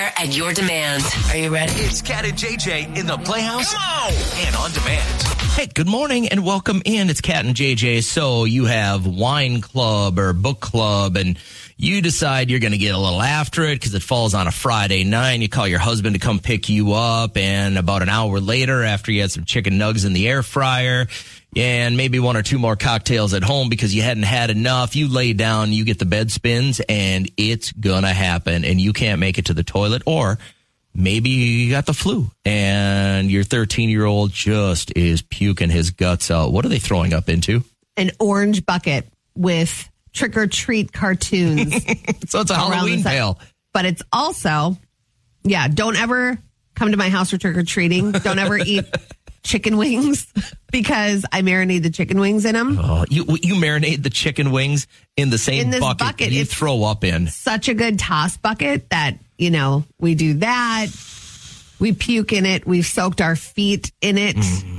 anywhere at your demand. Are you ready? It's Cat and JJ in the Playhouse and on demand. Hey, good morning and welcome in. It's Cat and JJ. So you have wine club or book club and you decide you're going to get a little after it because it falls on a Friday night. You call your husband to come pick you up, and about an hour later, after you had some chicken nugs in the air fryer and maybe one or two more cocktails at home because you hadn't had enough, you lay down, you get the bed spins, and it's going to happen, and you can't make it to the toilet, or maybe you got the flu and your 13-year-old just is puking his guts out. What are they throwing up into? An orange bucket with trick-or-treat cartoons. So it's a Halloween pail. But it's also, don't ever come to my house for trick-or-treating. Don't ever eat chicken wings because I marinate the chicken wings in them. Oh, you marinate the chicken wings in the same bucket you throw up in. Such a good toss bucket that, we do that. We puke in it. We've soaked our feet in it.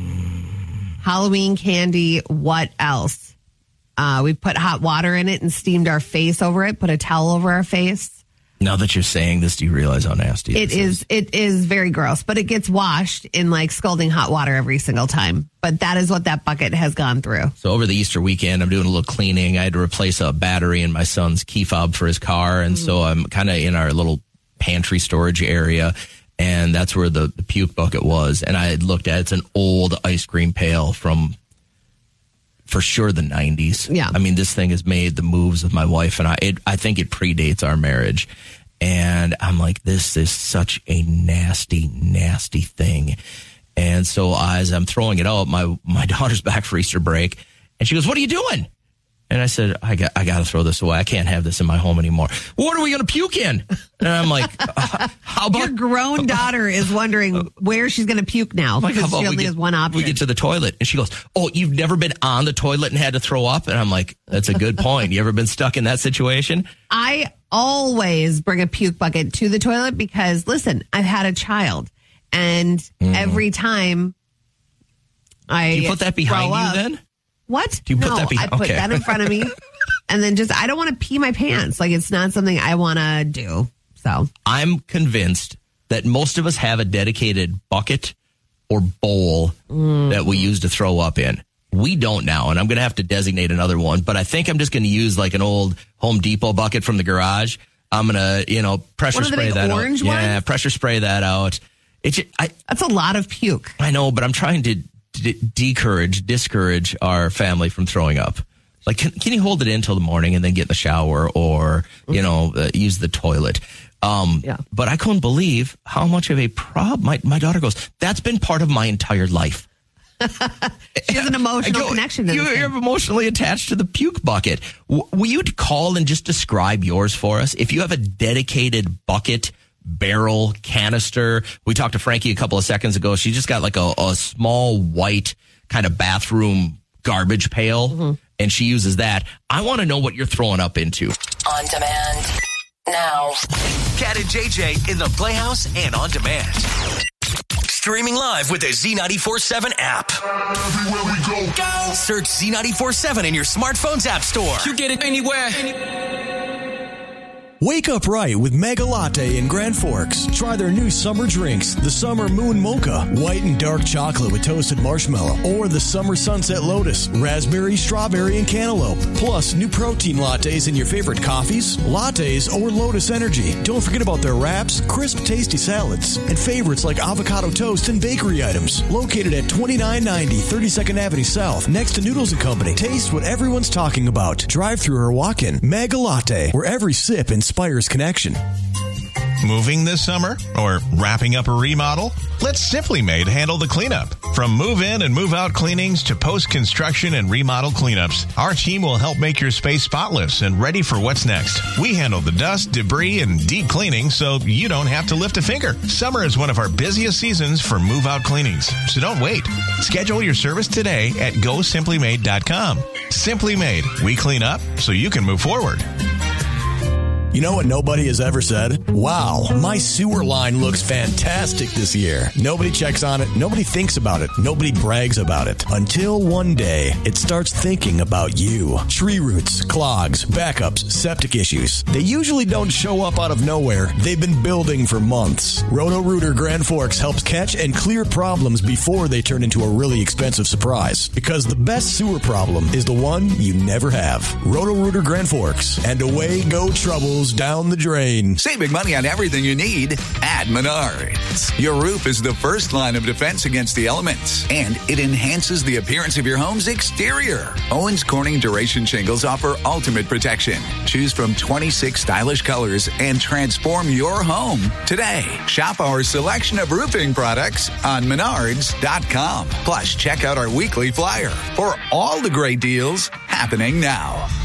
Halloween candy. What else? We put hot water in it and steamed our face over it, put a towel over our face. Now that you're saying this, do you realize how nasty it is? It is very gross, but it gets washed in like scalding hot water every single time. But that is what that bucket has gone through. So over the Easter weekend, I'm doing a little cleaning. I had to replace a battery in my son's key fob for his car. And so I'm kind of in our little pantry storage area. And that's where the puke bucket was. And I had looked at it's an old ice cream pail from, for sure, the 90s. Yeah. I mean, this thing has made the moves of my wife and I think it predates our marriage. And I'm like, this is such a nasty, nasty thing. And so as I'm throwing it out, my daughter's back for Easter break. And she goes, "What are you doing?" And I said, I got to throw this away. I can't have this in my home anymore. What are we going to puke in? And I'm like, how about... Your grown daughter is wondering where she's going to puke now because she only has one option. We get to the toilet and she goes, "Oh, you've never been on the toilet and had to throw up?" And I'm like, that's a good point. You ever been stuck in that situation? I always bring a puke bucket to the toilet because, listen, I've had a child. And every time Do you put that behind you then? What? Do you put that behind? I put that in front of me. And then I don't want to pee my pants. Like, it's not something I want to do. So I'm convinced that most of us have a dedicated bucket or bowl that we use to throw up in. We don't now, and I'm going to have to designate another one. But I think I'm just going to use like an old Home Depot bucket from the garage. I'm going to, pressure spray that out. Orange Yeah, pressure spray that out. That's a lot of puke. I know, but I'm trying to discourage our family from throwing up. Like, can you hold it in till the morning and then get in the shower or, use the toilet? But I couldn't believe how much of a problem my daughter goes, "That's been part of my entire life." She has an emotional connection. You're emotionally attached to the puke bucket. Will you call and just describe yours for us? If you have a dedicated bucket, barrel, canister. We talked to Frankie a couple of seconds ago. She just got like a small white kind of bathroom garbage pail, and she uses that. I want to know what you're throwing up into. On demand now. Cat and JJ in the Playhouse and on demand. Streaming live with the Z94.7 app. Everywhere we go. Search Z94.7 in your smartphone's app store. You get it anywhere. Wake up right with Mega Latte in Grand Forks. Try their new summer drinks, the Summer Moon Mocha, white and dark chocolate with toasted marshmallow, or the Summer Sunset Lotus, raspberry, strawberry, and cantaloupe. Plus, new protein lattes in your favorite coffees, lattes, or Lotus Energy. Don't forget about their wraps, crisp, tasty salads, and favorites like avocado toast and bakery items. Located at 2990 32nd Avenue South, next to Noodles & Company. Taste what everyone's talking about. Drive-thru or walk-in. Mega Latte, where every sip inspires connection. Moving this summer or wrapping up a remodel? Let Simply Made handle the cleanup. From move-in and move-out cleanings to post-construction and remodel cleanups, our team will help make your space spotless and ready for what's next. We handle the dust, debris, and deep cleaning so you don't have to lift a finger. Summer is one of our busiest seasons for move-out cleanings, so don't wait. Schedule your service today at GoSimplyMade.com. Simply Made. We clean up so you can move forward. You know what nobody has ever said? Wow, my sewer line looks fantastic this year. Nobody checks on it. Nobody thinks about it. Nobody brags about it. Until one day, it starts thinking about you. Tree roots, clogs, backups, septic issues. They usually don't show up out of nowhere. They've been building for months. Roto-Rooter Grand Forks helps catch and clear problems before they turn into a really expensive surprise. Because the best sewer problem is the one you never have. Roto-Rooter Grand Forks. And away go troubles down the drain. Save big money on everything you need at Menards. Your roof is the first line of defense against the elements, and it enhances the appearance of your home's exterior. Owens Corning Duration Shingles offer ultimate protection. Choose from 26 stylish colors and transform your home today. Shop our selection of roofing products on Menards.com. Plus, check out our weekly flyer for all the great deals happening now.